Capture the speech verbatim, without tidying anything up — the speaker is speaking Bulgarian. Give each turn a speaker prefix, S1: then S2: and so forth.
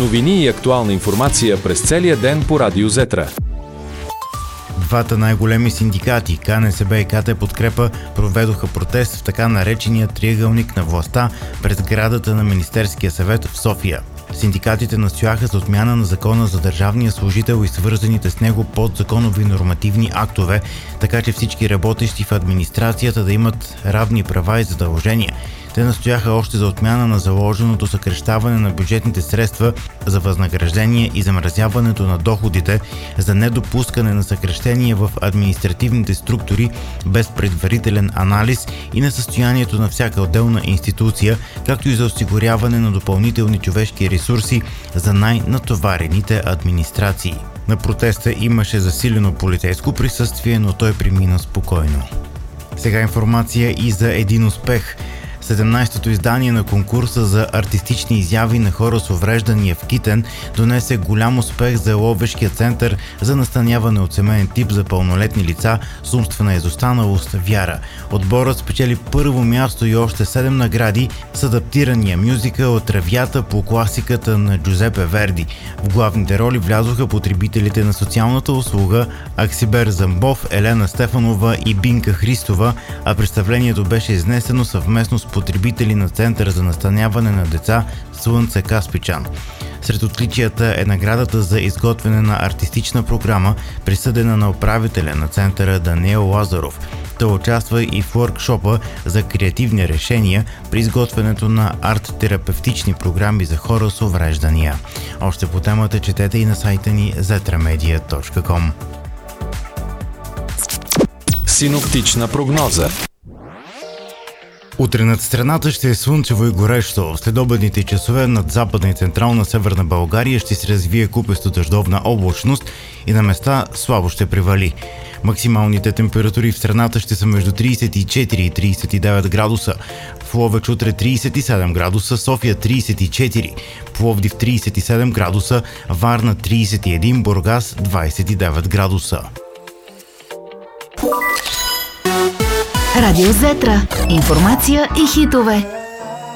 S1: Новини и актуална информация през целия ден по Радио Зетра.
S2: Двата най-големи синдикати, Ка Ен Ес Бе и Ка Те Подкрепа, проведоха протест в така наречения триъгълник на властта пред сградата на Министерския съвет в София. Синдикатите настояха за отмяна на закона за държавния служител и свързаните с него подзаконови нормативни актове, така че всички работещи в администрацията да имат равни права и задължения. Те настояха още за отмяна на заложеното съкращаване на бюджетните средства за възнаграждение и замразяването на доходите, за недопускане на съкращения в административните структури без предварителен анализ и на състоянието на всяка отделна институция, както и за осигуряване на допълнителни човешки ресурси за най-натоварените администрации. На протеста имаше засилено полицейско присъствие, но той премина спокойно. Сега информация и за един успех. седемнайсетото издание на конкурса за артистични изяви на хора с увреждания в Китен донесе голям успех за Ловешкия център за настаняване от семейен тип за пълнолетни лица с умствена изостаналост Вяра. Отборът спечели първо място и още седем награди с адаптирания мюзикъл Травята по класиката на Джузепе Верди. В главните роли влязоха потребителите на социалната услуга Аксибер Замбов, Елена Стефанова и Бинка Христова, а представлението беше изнесено съвместно с потребители на Център за настаняване на деца Слънце Каспичан. Сред отличията е наградата за изготвяне на артистична програма, присъдена на управителя на центъра Даниел Лазаров. Той участва и в уъркшопа за креативни решения при изготвянето на арт-терапевтични програми за хора с увреждания. Още по темата четете и на сайта ни зетра медия точка ком.
S1: Синоптична прогноза.
S2: Утре над страната ще е слънчево и горещо. След обедните часове над западна и централна северна България ще се развие купесто дъждовна облачност и на места слабо ще превали. Максималните температури в страната ще са между трийсет и четири и трийсет и девет градуса. В Ловеч утре трийсет и седем градуса, София трийсет и четири, Пловдив трийсет и седем градуса, Варна трийсет и един, Бургас двайсет и девет градуса.
S3: Радио Зетра. Информация и хитове.